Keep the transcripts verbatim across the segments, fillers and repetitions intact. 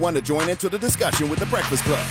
Want to join into the discussion with the Breakfast Club.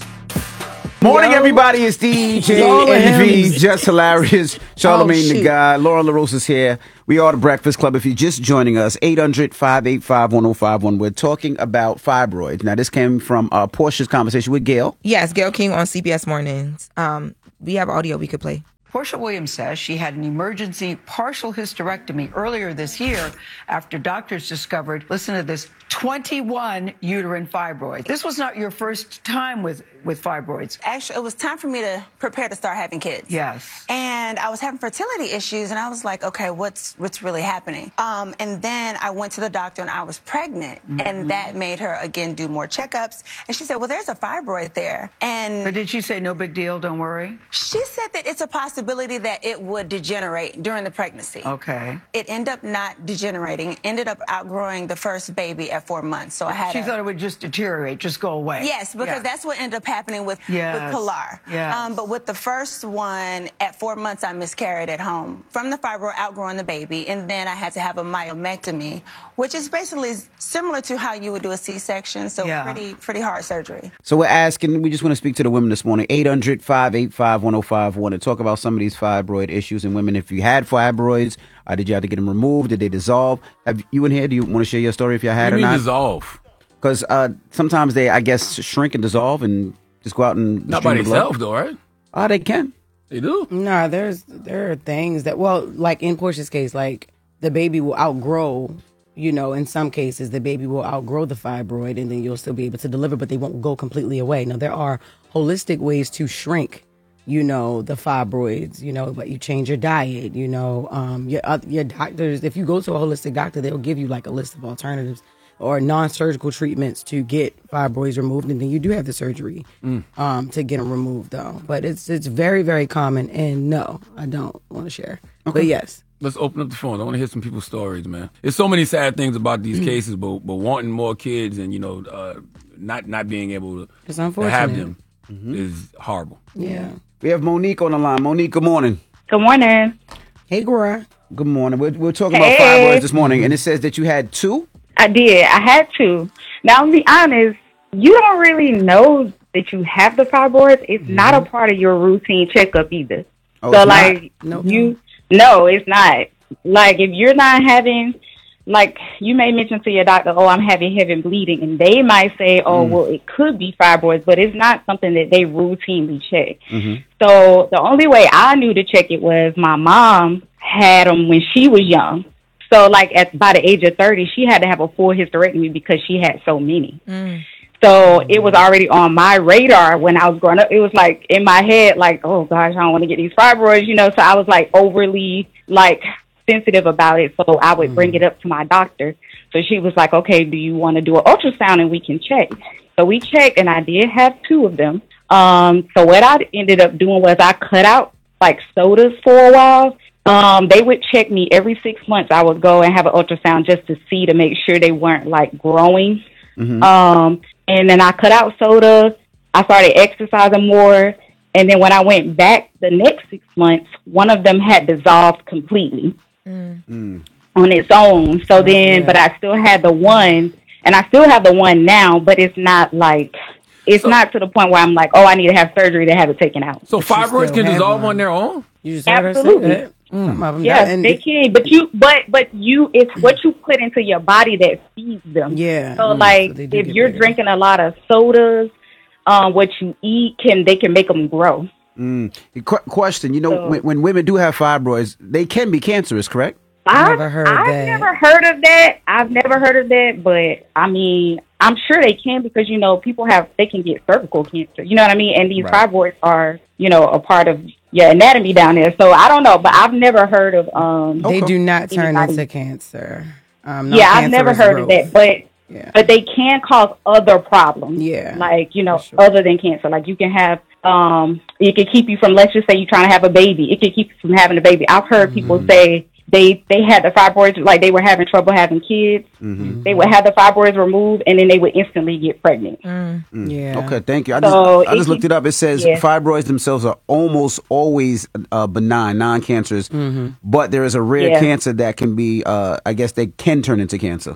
Morning, Yo. everybody. It's D J Envy, just hilarious. Charlamagne oh, the Guy. Lauren LaRosa is here. We are the Breakfast Club. If you're just joining us, eight hundred, five eight five, one oh five one. We're talking about fibroids. Now, this came from uh, Portia's conversation with Gail. Yes, Gail King on C B S Mornings. Um, we have audio we could play. Portia Williams says she had an emergency partial hysterectomy earlier this year after doctors discovered, listen to this, twenty-one uterine fibroids. This was not your first time with, with fibroids. Actually, it was time for me to prepare to start having kids. Yes. And I was having fertility issues, and I was like, okay, what's what's really happening? Um, and then I went to the doctor, and I was pregnant, mm-hmm. and that made her, again, do more checkups. And she said, well, there's a fibroid there. And But did she say, no big deal, don't worry? She said that it's a possibility that it would degenerate during the pregnancy. Okay. It ended up not degenerating, ended up outgrowing the first baby at four months. So I had She a, thought it would just deteriorate, just go away. Yes, because yeah. that's what ended up happening with, yes. with Pilar. Yes. Um, but with the first one, at four months, I miscarried at home from the fibroid outgrowing the baby, and then I had to have a myomectomy, which is basically similar to how you would do a C-section, so yeah. pretty pretty hard surgery. So we're asking, we just want to speak to the women this morning, eight hundred, five eight five, one oh five one, to talk about some of these fibroid issues in women. If you had fibroids, uh, did you have to get them removed? Did they dissolve? Have you in here? Do you want to share your story if you had you or mean not? Dissolve? Because uh, sometimes they, I guess, shrink and dissolve and just go out and not by themselves, though, right? Oh, they can. They do. No, there's there are things that, well, like in Portia's case, like the baby will outgrow. You know, in some cases, the baby will outgrow the fibroid, and then you'll still be able to deliver, but they won't go completely away. Now, there are holistic ways to shrink, you know, the fibroids, you know, but you change your diet, you know, um, your, uh, your doctors, if you go to a holistic doctor, they'll give you like a list of alternatives or non-surgical treatments to get fibroids removed. And then you do have the surgery mm. um, to get them removed, though. But it's it's very, very common. And no, I don't want to share. Okay. But yes. Let's open up the phone. I want to hear some people's stories, man. There's so many sad things about these mm. cases, but but wanting more kids and, you know, uh, not not being able to, it's to have them mm-hmm. is horrible. Yeah. We have Monique on the line. Monique, good morning. Good morning. Hey, Gora. Good morning. We're, we're talking hey. about fibroids this morning, and it says that you had two? I did. I had two. Now, to be honest, you don't really know that you have the fibroids. It's mm-hmm. not a part of your routine checkup either. Oh, so, like, no, you, no, it's not. Like, if you're not having, like, you may mention to your doctor, oh, I'm having heavy bleeding, and they might say, oh, mm. well, it could be fibroids, but it's not something that they routinely check. Mm-hmm. So the only way I knew to check it was my mom had them when she was young. So, like, at by the age of thirty, she had to have a full hysterectomy because she had so many. Mm. So it was already on my radar when I was growing up. It was, like, in my head, like, oh, gosh, I don't want to get these fibroids, you know. So I was, like, overly, like, sensitive about it. So I would bring it up to my doctor. So she was like, okay, do you want to do an ultrasound and we can check? So we checked, and I did have two of them. Um, so what I ended up doing was I cut out, like, sodas for a while. Um, they would check me every six months. I would go and have an ultrasound just to see, to make sure they weren't, like, growing. Mm-hmm. Um, and then I cut out soda. I started exercising more. And then when I went back the next six months, one of them had dissolved completely mm. on its own. So then, yeah. but I still had the one, and I still have the one now, but it's not like, it's so, not to the point where I'm like, oh, I need to have surgery to have it taken out. So fibroids can dissolve one. on their own? You just Absolutely. Mm. Yes, and they can, but you, but but you, it's what you put into your body that feeds them. Yeah. So, mm. like, so if you're better. drinking a lot of sodas, um, what you eat can they can make them grow. Mm. Qu- question: You know, so, when, when women do have fibroids, they can be cancerous, correct? I've never heard I've that. never heard of that. I've never heard of that, but I mean, I'm sure they can because you know people have they can get cervical cancer. You know what I mean? And these right. fibroids are you know a part of your anatomy down there. So I don't know, but I've never heard of um. They okay. do not turn anybody. into cancer. Um, yeah, I've never heard growth. of that, but yeah. but they can cause other problems. Yeah, like you know, sure. other than cancer, like you can have um, it can keep you from. Let's just say you're trying to have a baby. It can keep you from having a baby. I've heard mm-hmm. people say. They they had the fibroids, like they were having trouble having kids. Mm-hmm. They would have the fibroids removed, and then they would instantly get pregnant. Mm. Mm. Yeah. Okay, thank you. I so just, I just looked it up. It says yeah. fibroids themselves are almost always uh, benign, non-cancerous, mm-hmm. but there is a rare yeah. cancer that can be, uh, I guess they can turn into cancer.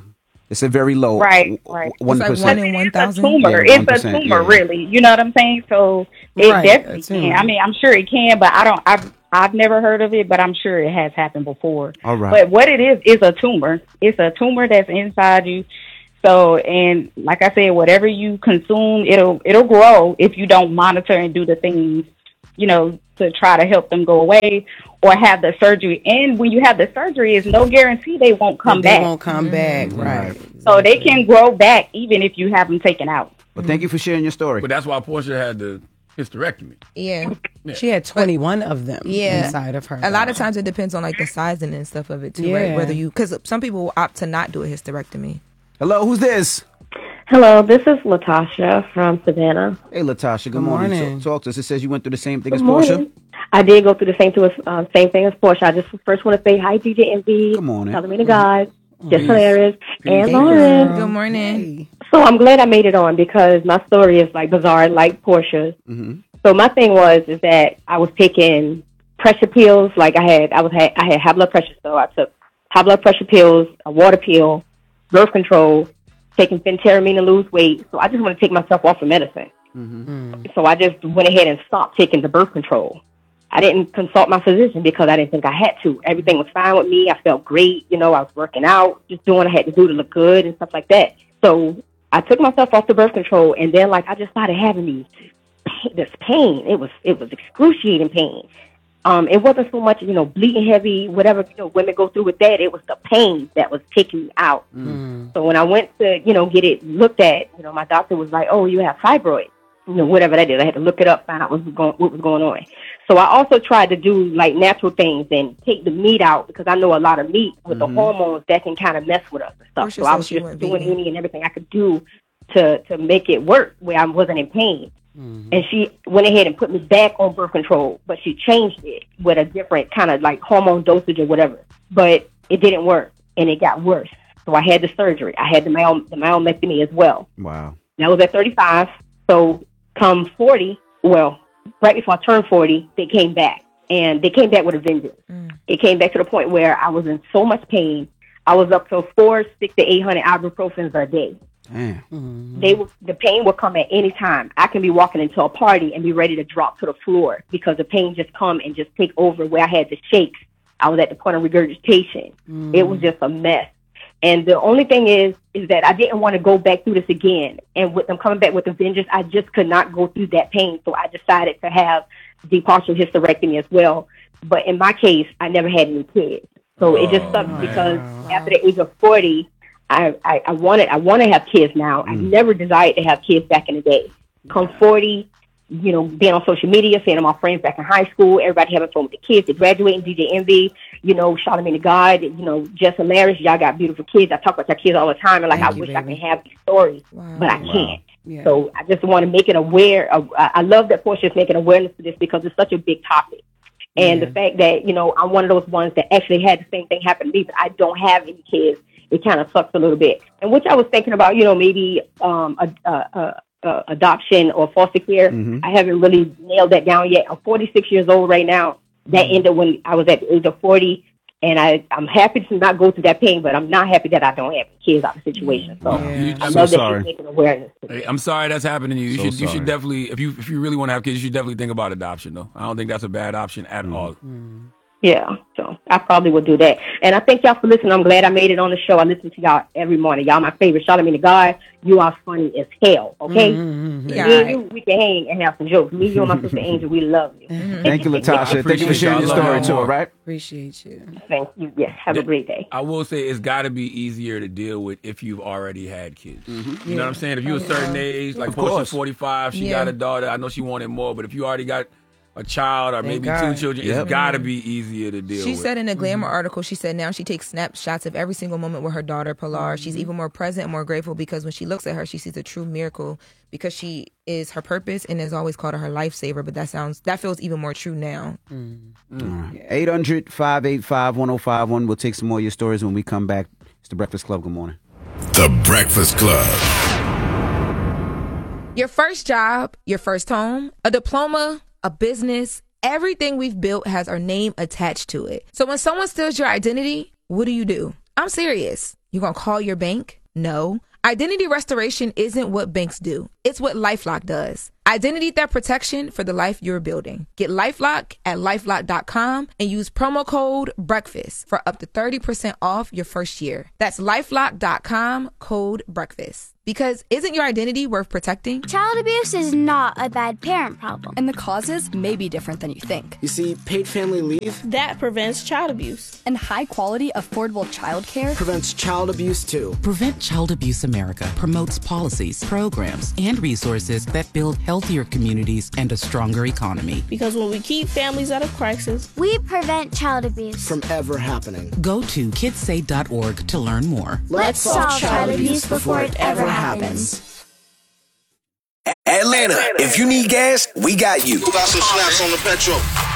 It's a very low. Right, right. One It's like percent. one in one It's a thousand. tumor. Yeah, it's a one percent, tumor, yeah. really. You know what I'm saying? So it Right, definitely a tumor. can. I mean, I'm sure it can, but I don't. I've I've never heard of it, but I'm sure it has happened before. All right. But what it is is a tumor. It's a tumor that's inside you. So, and like I said, whatever you consume, it'll it'll grow if you don't monitor and do the things, you know, to try to help them go away or have the surgery. And when you have the surgery, it's no guarantee they won't come they back. won't come back, right? So they can grow back even if you have them taken out. But thank you for sharing your story. But that's why Portia had the hysterectomy. Yeah. She had twenty-one of them Yeah. inside of her. A lot body. of times it depends on like the sizing and stuff of it too, Yeah. right? Whether you, because some people will opt to not do a hysterectomy. Hello, who's this? Hello, this is Latasha from Savannah. Hey, Latasha. Good, Good morning. morning. So, talk to us. It says you went through the same thing Good as Portia. morning. I did go through the same, to, uh, same thing as Portia. I just first want to say hi, D J M V. Good morning. Charlamagne the God, just Peace. hilarious, and Peace. Lauren. Good morning. Hey. So I'm glad I made it on because my story is like bizarre, like Portia's. Mm-hmm. So my thing was is that I was taking pressure pills. Like I had, I was had, I had high blood pressure, so I took high blood pressure pills, a water pill, birth control, taking phentermine to lose weight. So I just want to take myself off of medicine. Mm-hmm. So I just went ahead and stopped taking the birth control. I didn't consult my physician because I didn't think I had to. Everything was fine with me. I felt great. You know, I was working out, just doing what I had to do to look good and stuff like that. So I took myself off the birth control, and then like I just started having these this pain. It was it was excruciating pain. Um, it wasn't so much, you know, bleeding heavy, whatever, you know, women go through with that. It was the pain that was taking me out. Mm. So when I went to, you know, get it looked at, you know, my doctor was like, oh, you have fibroids, you know, whatever that is. I had to look it up, find out what was going, what was going on. So I also tried to do like natural things and take the meat out because I know a lot of meat with Mhm. the hormones that can kind of mess with us and stuff. Portia So I said was she just went doing vegan. any and everything I could do to, to make it work where I wasn't in pain. And she went ahead and put me back on birth control, but she changed it with a different kind of like hormone dosage or whatever. But it didn't work, and it got worse. So I had the surgery. I had the, myom- the myomectomy as well. Wow. That was at thirty-five. So come forty, well, right before I turned forty, they came back. And they came back with a vengeance. Mm. It came back to the point where I was in so much pain. I was up to four, six to eight hundred ibuprofens a day. Damn. They will, the pain will come at any time. I can be walking into a party and be ready to drop to the floor because the pain just come and just take over where I had the shakes. I was at the point of regurgitation. It was just a mess. And the only thing is, is that I didn't want to go back through this again. And with them coming back with a vengeance, I just could not go through that pain. So I decided to have the partial hysterectomy as well. But in my case, I never had any kids. So it just sucked because after the age of forty, I, I, I wanted I want to have kids now. I never desired to have kids back in the day. Come forty, you know, being on social media, seeing my friends back in high school, everybody having fun with the kids, they graduating, D J Envy, you know, Charlamagne the God, you know, Jess and Larry, y'all got beautiful kids. I talk about your kids all the time, and like Thank I you, wish baby. I could have these stories, Wow. but I Wow. can't. Yeah. So I just want to make it aware. Of, I I love that Portia is making awareness to this because it's such a big topic. And Yeah. the fact that, you know, I'm one of those ones that actually had the same thing happen to me, but I don't have any kids. It kind of sucks a little bit. And which I was thinking about, you know, maybe um, a, a, a, a adoption or foster care. Mhm. I haven't really nailed that down yet. I'm forty-six years old right now. That ended when I was at the age of forty. And I, I'm happy to not go through that pain, but I'm not happy that I don't have kids out of the situation. So Yeah. You- I I'm so love that sorry. she's making awareness. Hey, I'm sorry that's happening to you. You So should you sorry. should definitely if you if you really want to have kids, you should definitely think about adoption though. I don't think that's a bad option at all. Yeah, so I probably will do that. And I thank y'all for listening. I'm glad I made it on the show. I listen to y'all every morning. Y'all my favorite. Charlamagne the God, you are funny as hell, okay? Mm-hmm. Yeah. Me and you, we can hang and have some jokes. Me, you, and my sister Angel, we love you. Thank you, Latasha. Thank you for appreciate sharing your y'all. story Love too, y'all all right? Appreciate you. Thank you. Yes, have a great day. I will say it's got to be easier to deal with if you've already had kids. Mm-hmm. You know what I'm saying? If you're a certain age, like Portia, course. forty-five, she Yeah. got a daughter. I know she wanted more, but if you already got a child or maybe God. two children, Yep. it's got to be easier to deal She with. said in a Glamour article, she said now she takes snapshots of every single moment with her daughter, Pilar. She's even more present and more grateful because when she looks at her, she sees a true miracle because she is her purpose and has always called her her lifesaver. But that sounds, that feels even more true now. eight hundred, five eight five, one oh five one. We'll take some more of your stories when we come back. It's the Breakfast Club. Good morning. The Breakfast Club. Your first job, your first home, a diploma, a business, everything we've built has our name attached to it. So when someone steals your identity, what do you do? I'm serious. You're going to call your bank? No. Identity restoration isn't what banks do. It's what LifeLock does. Identity theft protection for the life you're building. Get LifeLock at LifeLock dot com and use promo code BREAKFAST for up to thirty percent off your first year. That's LifeLock dot com, code BREAKFAST. Because isn't your identity worth protecting? Child abuse is not a bad parent problem. And the causes may be different than you think. You see, paid family leave, that prevents child abuse. And high-quality, affordable childcare prevents child abuse, too. Prevent Child Abuse America promotes policies, programs, and resources that build healthier communities and a stronger economy. Because when we keep families out of crisis, we prevent child abuse from ever happening. Go to kids say dot org to learn more. Let's, Let's solve child abuse before it ever happens. happens. Atlanta, if you need gas, we got you. Who got some snaps on the petrol?